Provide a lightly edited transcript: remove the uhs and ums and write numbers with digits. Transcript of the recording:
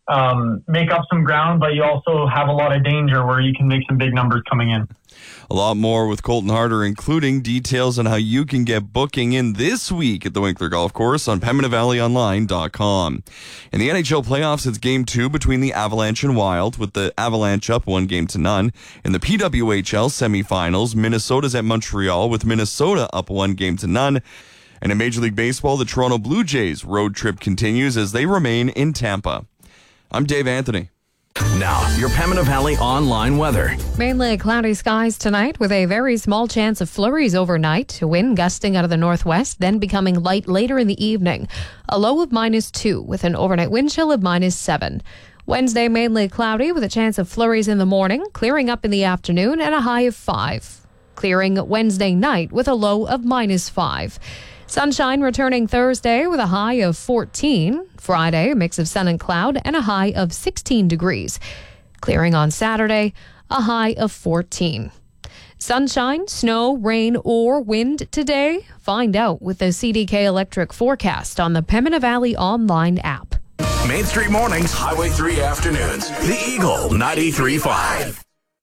make up some ground, but you also have a lot of danger where you can make some big numbers coming in. A lot more with Colton Harder, including details on how you can get booking in this week at the Winkler Golf Course on PembinaValleyOnline.com. In the NHL playoffs, it's Game 2 between the Avalanche and Wild, with the Avalanche up 1-0. In the PWHL semifinals, Minnesota's at Montreal, with Minnesota up 1-0. And in Major League Baseball, the Toronto Blue Jays road trip continues as they remain in Tampa. I'm Dave Anthony. Now, your Pembina Valley online weather. Mainly cloudy skies tonight with a very small chance of flurries overnight. Wind gusting out of the northwest, then becoming light later in the evening. A low of -2 with an overnight wind chill of -7. Wednesday, mainly cloudy with a chance of flurries in the morning, clearing up in the afternoon and a high of 5. Clearing Wednesday night with a low of -5. Sunshine returning Thursday with a high of 14. Friday, a mix of sun and cloud and a high of 16 degrees. Clearing on Saturday, a high of 14. Sunshine, snow, rain, or wind today? Find out with the CDK Electric forecast on the Pembina Valley online app. Main Street Mornings, Highway 3 Afternoons. The Eagle 93.5.